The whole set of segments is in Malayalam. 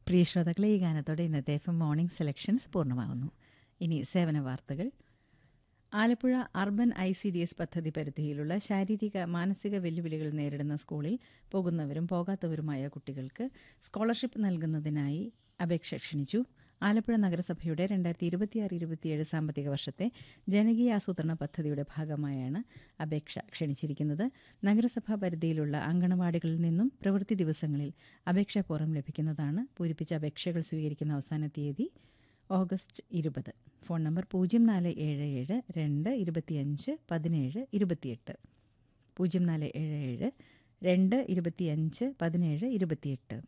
പ്രിയ ശ്രോതാക്കളെ, ഈ ഗാനത്തോടെ ഇന്നത്തെ FM മോർണിംഗ് സെലക്ഷൻസ് പൂർണ്ണമാകുന്നു. ഇനി സേവന വാർത്തകൾ. ആലപ്പുഴ അർബൻ ICDS പദ്ധതി പരിധിയിലുള്ള ശാരീരിക മാനസിക വെല്ലുവിളികൾ നേരിടുന്ന സ്കൂളിൽ പോകുന്നവരും പോകാത്തവരുമായ കുട്ടികൾക്ക് സ്കോളർഷിപ്പ് നൽകുന്നതിനായി അപേക്ഷ ക്ഷണിച്ചു. ആലപ്പുഴ നഗരസഭയുടെ 2026-27 സാമ്പത്തിക വർഷത്തെ ജനകീയാസൂത്രണ പദ്ധതിയുടെ ഭാഗമായാണ് അപേക്ഷ ക്ഷണിച്ചിരിക്കുന്നത്. നഗരസഭാ പരിധിയിലുള്ള അങ്കണവാടികളിൽ നിന്നും പ്രവൃത്തി ദിവസങ്ങളിൽ അപേക്ഷാ ഫോറം ലഭിക്കുന്നതാണ്. പൂരിപ്പിച്ച അപേക്ഷകൾ സ്വീകരിക്കുന്ന അവസാന തീയതി ഓഗസ്റ്റ് 20. Phone number 0477 225 17 28 0477 225 17 28.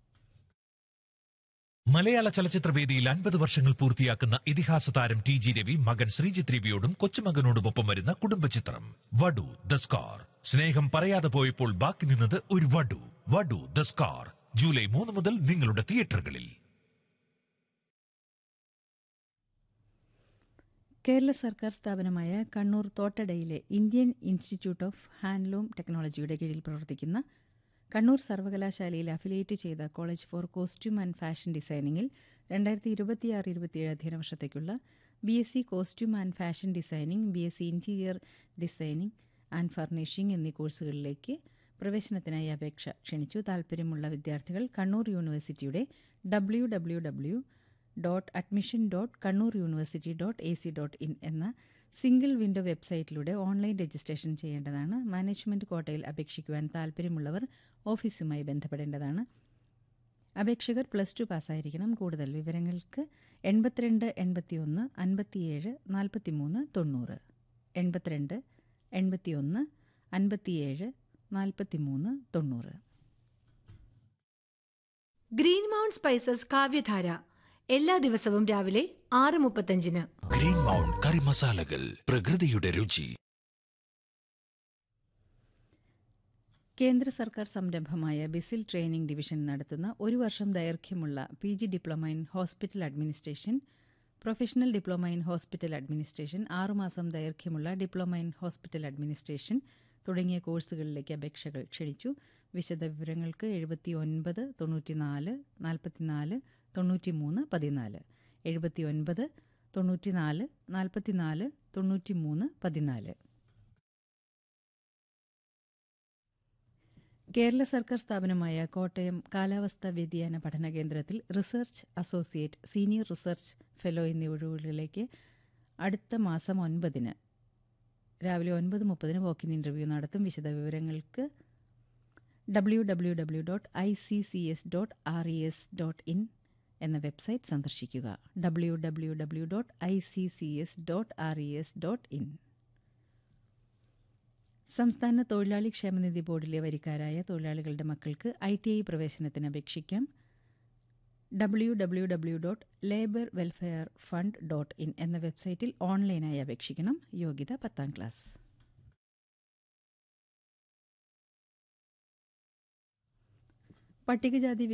മലയാള ചലച്ചിത്രവേദിയിൽ 50 വർഷങ്ങൾ പൂർത്തിയാക്കുന്ന ഇതിഹാസ താരം TG രവി മകൻ ശ്രീജിത്ത് രവിയോടും കൊച്ചുമകനോടുമൊപ്പം വരുന്ന കുടുംബചിത്രം വടു ദ സ്കാർ. സ്നേഹം പറയാതെ പോയപ്പോൾ ബാക്കി നിന്നത് ഒരു വടു. വടു ദ സ്കാർ ജൂലൈ 3 മുതൽ നിങ്ങളുടെ തിയേറ്ററുകളിൽ. കേരള സർക്കാർ സ്ഥാപനമായ Kannur തോട്ടടയിലെ Indian institute of handloom ടെക്നോളജിയുടെ കീഴിൽ പ്രവർത്തിക്കുന്ന കണ്ണൂർ സർവകലാശാലയിൽ അഫിലിയേറ്റ് ചെയ്ത college four costume and fashion ഡിസൈനിങ്ങിൽ 2026-27 അധ്യയന വർഷത്തേക്കുള്ള BSc costume and fashion designing, BSc interior designing and furnishing എന്നീ കോഴ്സുകളിലേക്ക് പ്രവേശനത്തിനായി അപേക്ഷ ക്ഷണിച്ചു. താൽപ്പര്യമുള്ള വിദ്യാർത്ഥികൾ കണ്ണൂർ യൂണിവേഴ്സിറ്റിയുടെ www.admission.kannuruniversity.ac.in എന്ന സിംഗിൾ വിൻഡോ വെബ്സൈറ്റിലൂടെ ഓൺലൈൻ രജിസ്ട്രേഷൻ ചെയ്യേണ്ടതാണ്. മാനേജ്മെന്റ് കോട്ടയിൽ അപേക്ഷിക്കുവാൻ താൽപ്പര്യമുള്ളവർ ഓഫീസുമായി ബന്ധപ്പെടേണ്ടതാണ്. അപേക്ഷകർ +2 പാസ്സായിരിക്കണം. കൂടുതൽ വിവരങ്ങൾക്ക് 82 81 57 43 90 82 81 57 43 90. ഗ്രീൻ മൗണ്ട് സ്പൈസസ് കാവ്യധാര എല്ലാ ദിവസവും രാവിലെ 6:35. ഗ്രീൻ മൗണ്ട് കറി മസാലകൾ, പ്രകൃതിയുടെ രുചി. കേന്ദ്ര സർക്കാർ സംരംഭമായ ബിസിൽ ട്രെയിനിംഗ് ഡിവിഷൻ നടത്തുന്ന 1 വർഷം ദൈർഘ്യമുള്ള PG diploma in hospital administration, professional diploma in hospital administration, 6 മാസം ദൈർഘ്യമുള്ള ഡിപ്ലോമ ഇൻ ഹോസ്പിറ്റൽ അഡ്മിനിസ്ട്രേഷൻ തുടങ്ങിയ കോഴ്സുകളിലേക്ക് അപേക്ഷകൾ ക്ഷണിച്ചു. വിശദവിവരങ്ങൾക്ക് 79 94 44 93 14 79 94 44 93 14. കേരള സർക്കാർ സ്ഥാപനമായ കോട്ടയം കാലാവസ്ഥാ വ്യതിയാന പഠന കേന്ദ്രത്തിൽ research associate, senior research fellow എന്നീ ഒഴിവുകളിലേക്ക് അടുത്ത മാസം 9 രാവിലെ 9:30 വോക്കിൻ ഇന്റർവ്യൂ നടത്തും. വിശദവിവരങ്ങൾക്ക് www.iccs.res.in എന്ന വെബ്സൈറ്റ് സന്ദർശിക്കുക. www.iccs.res.in. സംസ്ഥാന തൊഴിലാളി ക്ഷേമനിധി ബോർഡിലെ വരിക്കാരായ തൊഴിലാളികളുടെ മക്കൾക്ക് ITI പ്രവേശനത്തിന് അപേക്ഷിക്കാം. www.laborwelfarefund.in എന്ന വെബ്സൈറ്റിൽ ഓൺലൈനായി അപേക്ഷിക്കണം. യോഗ്യത 10ാം ക്ലാസ്. പട്ടികജാതി